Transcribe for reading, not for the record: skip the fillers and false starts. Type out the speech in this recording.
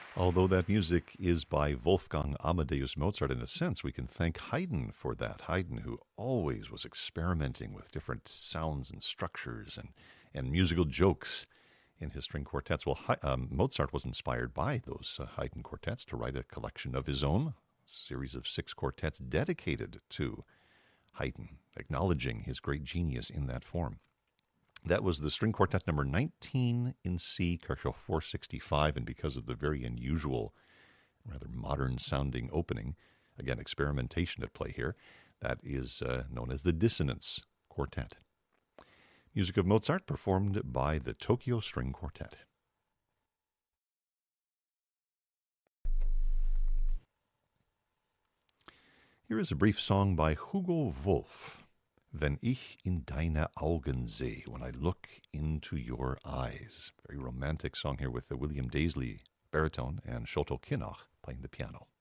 Although that music is by Wolfgang Amadeus Mozart, in a sense, we can thank Haydn for that. Haydn, who always was experimenting with different sounds and structures and musical jokes in his string quartets. Well, Mozart was inspired by those Haydn quartets to write a collection of his own, a series of 6 quartets dedicated to Haydn, acknowledging his great genius in that form. That was the string quartet number 19 in C, Kirchhoff 465, and because of the very unusual, rather modern sounding opening, again, experimentation at play here, that is known as the Dissonance Quartet. Music of Mozart performed by the Tokyo String Quartet. Here is a brief song by Hugo Wolf. Wenn ich in deine Augen sehe, when I look into your eyes. Very romantic song here with William Daisley, baritone, and Sholto Kinnoch playing the piano.